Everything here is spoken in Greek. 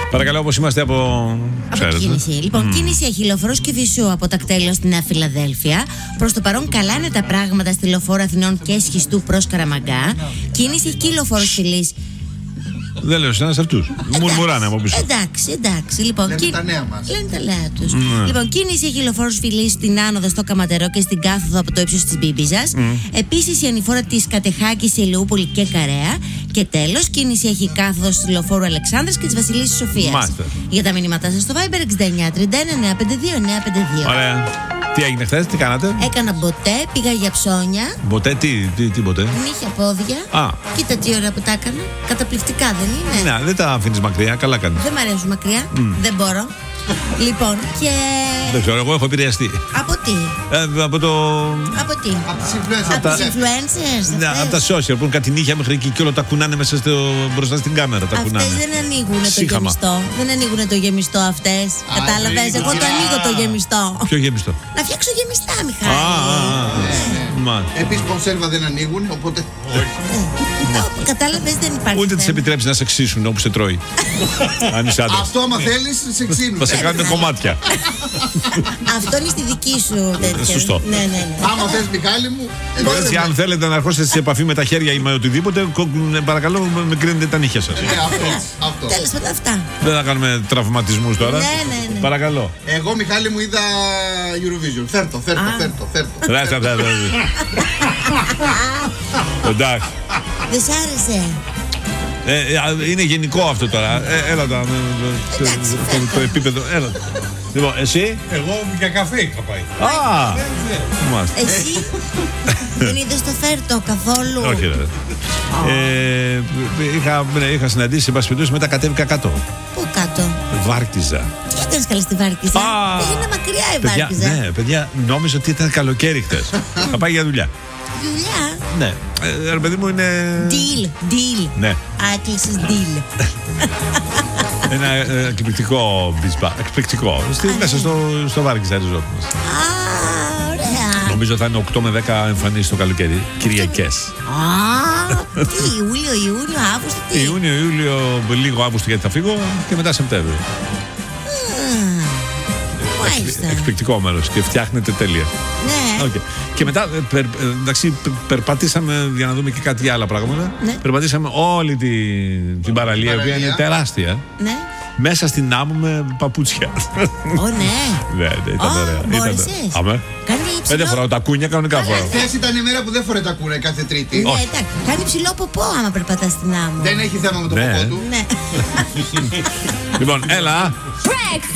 Παρακαλώ, όπως είμαστε από κίνηση. Λοιπόν, κίνηση έχει λεωφορός Κηφισού από Τακτέλειο στη Νέα Φιλαδέλφια. Προς το παρόν, καλά είναι τα πράγματα στη λεωφόρο Αθηνών και Σχιστού προς Καραμαγκά. Κίνηση έχει και λεωφορός Φιλής. Δεν λέω σε αυτούς. Μουρμουράνε από πίσω. Εντάξει. Λοιπόν, λένε τα νέα μας. Λένε τα νέα τους. Λοιπόν, κίνηση έχει λεωφόρος Φιλής στην άνοδο στο Καματερό και στην κάθοδο από το ύψος της Μπίμπιζας. Επίσης, η ανηφόρα της Κατεχάκης σε Ηλιούπολη και Καρέα. Και τέλος, κίνηση έχει κάθοδο στη λεωφόρου Αλεξάνδρας και της Βασιλίσσης Σοφίας. Για τα μηνύματά σας στο Viber 69 31 952 952. Ωραία. Τι έγινε χθες, τι κάνατε? Έκανα μποτέ, πήγα για ψώνια. Μποτέ, τι μποτέ? Νύχια, πόδια. Κοίτα τι ώρα που τα έκανα. Καταπληκτικά δεν είναι? Ναι, δεν τα αφήνεις μακριά, καλά κάνεις. Δεν μ' αρέσουν μακριά. Δεν μπορώ. Λοιπόν, και. Δεν ξέρω, εγώ έχω επηρεαστεί. Από τι? Από το. Από τι? Από τις influencers. Από τις influencers. Ναι, από τα social που είναι κάτι νύχια μέχρι εκεί και όλα τα κουνάνε μέσα μπροστά στην κάμερα. Τα κουνάνε. Αυτές δεν ανοίγουν το γεμιστό. Δεν ανοίγουν το γεμιστό αυτές. Κατάλαβες? Εγώ το ανοίγω το γεμιστό. Ποιο γεμιστό? Να φτιάξω γεμιστά, Μιχάλη. Επίσης κονσέρβα δεν ανοίγουν, οπότε. Κατάλαβες, δεν υπάρχει. Ούτε τις επιτρέψει να σε ξύσουν όπου σε τρώει. Αν είσαι άντρας. Αυτό άμα θέλεις, σε ξύνουν. Θα σε κάνουν κομμάτια. Αυτό είναι στη δική σου τέτοια. Σωστό. Ναι. Άμα θες, Μιχάλη μου. Έτσι, αν θέλετε να ερχόσετε σε επαφή με τα χέρια ή με οτιδήποτε, παρακαλώ με κρίνετε τα νύχια σας. Αυτό. Τέλος πάντων, αυτά. Δεν θα κάνουμε τραυματισμούς τώρα. Ναι. Παρακαλώ. Εγώ, Μιχάλη μου, είδα Eurovision. Φέρτο. Εντάξει. Δεν σ' άρεσε? Είναι γενικό αυτό τώρα. Έλα το επίπεδο. Έλα. Λοιπόν, εσύ? Εγώ για καφέ είχα πάει. Εσύ δεν είδες το φέρτο καθόλου? Όχι, είχα συναντήσει σε πάση περιπτώσει, μετά κατέβηκα κάτω. Πού κάτω? Βάρκιζα. Τι έκανες καλά στη Βάρκιζα? Είναι μακριά η Βάρκιζα. Ναι, παιδιά, νόμιζα ότι ήταν καλοκαίρι χτες. Θα πάει για δουλειά. Δουλειά? Ναι. Ρε παιδί μου είναι. Deal. Ναι. Άκλεισες deal. Ένα εκπληκτικό μπισμπά. Εκπληκτικό. Μέσα στο Βάρκιζα ριζόταν. Ωραία. Νομίζω θα είναι 8 με 10 εμφανίσεις το καλοκαίρι. Κυριακές. Τι, Ιούνιο, Αύγουστο, τι? Ιούνιο, λίγο Αύγουστο γιατί θα φύγω και μετά Σεπτέμβριο. Εκπληκτικό μέρος και φτιάχνεται τέλεια. Ναι. Okay. Και μετά, εντάξει, περπατήσαμε για να δούμε και κάτι άλλα πράγματα. Ναι. Περπατήσαμε όλη την παραλία, η οποία είναι τεράστια. Ναι. Μέσα στην άμμο με παπούτσια. Ναι, ήταν ωραία. Μπόρεσες? Αμέ. Δεν φοράω τα κούνια, κανονικά φοράω. Χθες ήταν η μέρα που δεν φοράει τα κούνια κάθε Τρίτη. Ναι, εντάξει. Κάνει ψηλό ποπό άμα περπατάς στην άμμο. Δεν έχει θέμα με το ποπό του. Ναι. Λοιπόν, έλα.